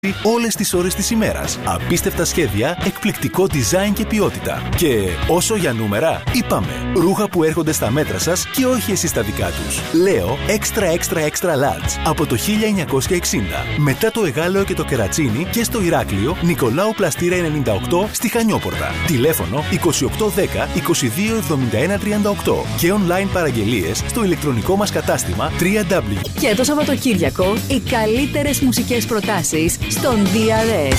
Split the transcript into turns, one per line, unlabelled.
όλες τις ώρες της ημέρας. Απίστευτα σχέδια, εκπληκτικό design και ποιότητα. Και όσο για νούμερα, είπαμε. Ρούχα που έρχονται στα μέτρα σας και όχι εσείς τα δικά τους. Λέω extra large από το 1960. Μετά το Εγάλεο και το Κερατσίνι και στο Ηράκλειο, Νικολάου Πλαστήρα 98 στη Χανιόπορτα. Τηλέφωνο 2810 2271 38 και online παραγγελίες στο ηλεκτρονικό μας κατάστημα www.
Και το Σαββατοκύριακο, οι καλύτερες μουσικές προτάσεις στον DRS.